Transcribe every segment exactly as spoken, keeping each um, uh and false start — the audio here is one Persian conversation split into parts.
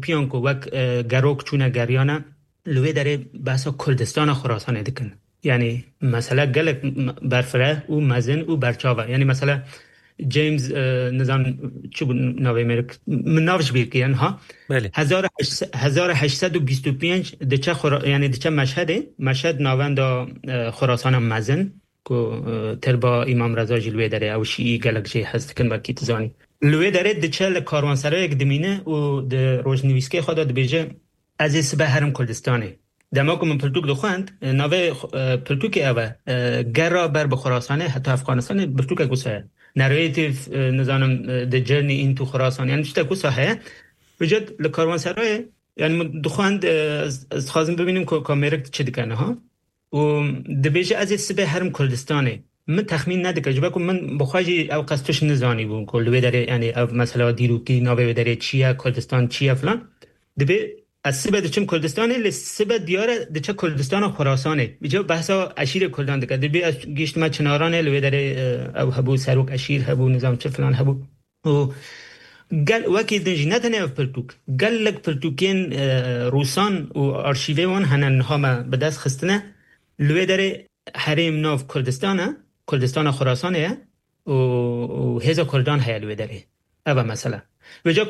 گروپیان که وک گروک چونه گریانه لوی داره بحثا کردستان خراسان دکن. یعنی مثلا گلک برفره و مزن و برچاوه. یعنی مثلا جیمز نظام چه نوی مرک من نوش بیرکیان ها بله هزار و هشتصد و بیست و پنج دچه خرا... یعنی دچه مشهده مشهد ناوند خراسان مزن کو تربا امام رضا جلوه داره او شیعی گلک جی هست کن برکی تزانی لوی داره دچه لکاروانسرای یک دمینه و ده روشنویسکی خدا ده بیجه از اسبه هرم کردستانه دما که من پلتوک دو خوند نوی پلتوک اوه گرا بر بخراسانه حتی افغانستان پلتوک اگوسه نریتیف نظام the journey into خراسان یعنی چطور کوسه های وجد لکاروانسرای یعنی دو خوند از خواستم ببینیم که کامرک چه دکنه ها و دبیجه از اسبه هرم کردستانه من تخمین ندکه جبه که من بخواهی او قصدش نزانی بون کلوی داره یعنی او مثلا دیروکی ناوی داره چیه کردستان چیه فلان دبی از سبه دچم کردستانه لسبه دیاره دچه کردستان خراسانه بیجا بحثا اشیر کردان دکه دبی از گیشت ما چنارانه لوی داره او هبو سروک اشیر هبو نظام چه فلان هبو و گل وکی دنجی نتنه اف پرتوک گل لگ پرتوکین روسان و آرشیوه وان هنن هاما بدست خستنه لوی داره حریم ناف کردستانه کردستان خراسانه و هزا کردان هیا لوی داره اوه مثلا وجا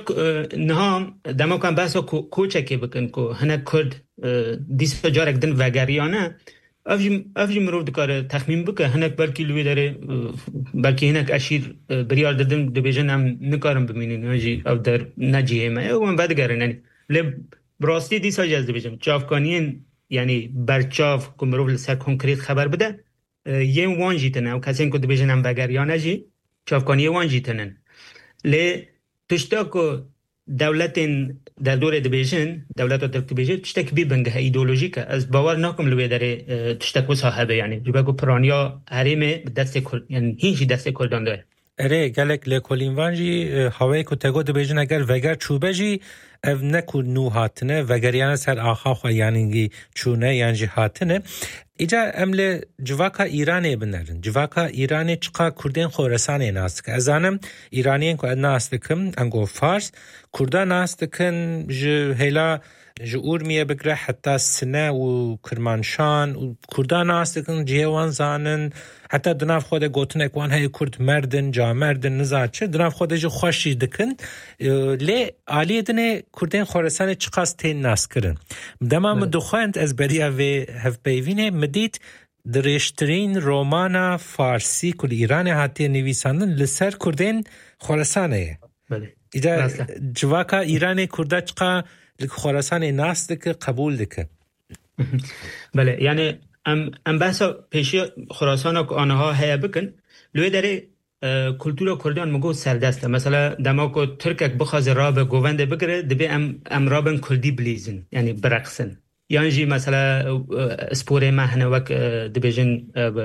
نها دما کن بحثا کوچه که بکن که هنه کرد دیسا جارک دن وگریانه افجی مروف دکاره تخمین بکن هنه بلکی لوی داره بلکی هنه اشیر بریار دادن دو بیجن هم نکارم بمینین او در نجیه ما او من بد گره ننی لی براستی دیسا جاز دو بیجم چافکانین یعنی برچاف که مروف لسر کنکریت خبر بده یه وان جیتنه و کسی این که دو بیجن هم وگریانه جی چافکانی وان جیتنن لی تشتا که دولت در دور دبیجن دولت در دبیجن تشتا که بی بنگه ایدئولوژیکه از باور نکم لوی داره تشتا که صاحبه یعنی جبه که پرانیا حریمه دست کرد یعنی هیچی دست کردان داره اره گلک لکولین وانجی هوای که تگو دبیجن اگر وگر چوبه جی او نکو نو هاتنه وگریان سر آخا خواه یعنی چونه یعنی هاتنه ایجا امل جواکا ایرانی بنرن جواکا ایرانی چقا کردین خورسانی ناست که ازانم ایرانیین که ناست کم انگو فارس کرده ناست کن جو هیلا جو اورمیه بگره حتی سنه و کرمانشان و کرده ناست کن جیوان زانن حتی دناف خود گوتن اکوان های کرد مردن جا مردن نزار چه دناف خود جو خوشی دکن لی آلی دنه کردین خورسانی چقاست تین ناست کرن دما مدخواند از بریا و هف بیوینه مدید درشترین رومانا فارسی کل ایران حتی نویساندن لسر کردین خورسانه بله ایجا جواکا ایران کرده چقا خورسان ناست دکه قبول دکه بله یعنی ام ام بحثا پیشی خراسان که آنها هیا بکن لوی داره کلتور کردان مگو سردسته مثلا دما که ترکک بخواز راب گوونده بگره دبی ام ام رابن کلدی بلیزن یعنی برقصن یعنی جی مثلا سپوره مهنه وک دبیجن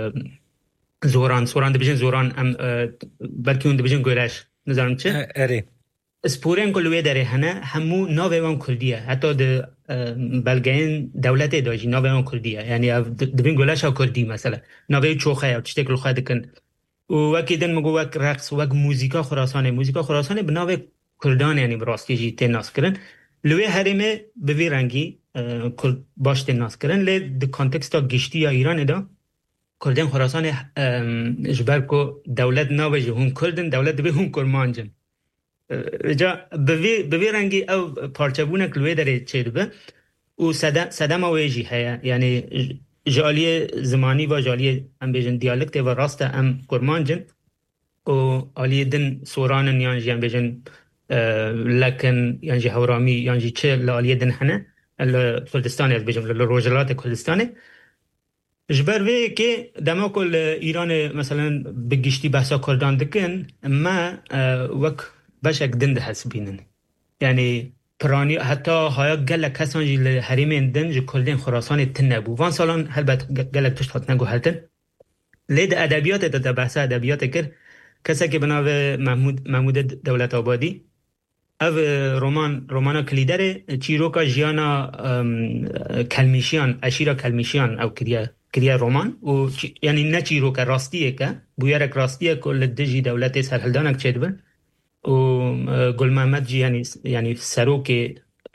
زوران زوران دبیجن زوران ام بلکه اون دبیجن گویرش نظرم چه؟ اره سپورین کلوی داره هنه همو ناوی وان کردیه حتی ده بلگین دولت داجی ناوی وان کردیه یعنی دبین گلش ها کردی مثلا ناوی چوخه یا چشتی کل خواهد کن و وکی دن مگو وک رقص وک موزیکا خراسانه موزیکا خراسانه به ناوی کردان یعنی براستی جی تناس کرن لوی حریمه به وی رنگی باش تناس کرن لی ده کانتکستا گشتی یا ایران دا کردن خراسانه جبر که دولت ناوی جی هم کردن دولت دبی هم کرمانجن جا به وی رنگی او پارچبونه کلوی داره چه دبه و صدم اویجی هیا یعنی جالی زمانی و جالی ام بیجن دیالکت و راست ام کرمانجن و آلی دن سورانن یعنی جی ام بیجن لکن یعنی جی هورامی یعنی جی چه لالی دن هنه کردستانی از بیجن لروجلات کردستانی جبر وی که دما کل ایران مثلا بگشتی بحثا کردان دکن ما وک باشک دند حسبینن یعنی پرانی حتی های گله کسان جی حریم دن جی کلین خراسان تن نبو وان سالان هلبت گله توش خط نگو هلتن لید ادبیات تا بحث ادبیات کر کسی که بناو محمود محمود دولت آبادی او رمان رمانا کلیدر چیروکا جیانا کلمیشیان اشیرا کلمیشیان او کریا کریا رمان و یعنی نه چیروکا راستیه که بویرک راستیه کل دجی دولت سرحلدانک چه دبن و گل محمد جی یعنی یعنی سروک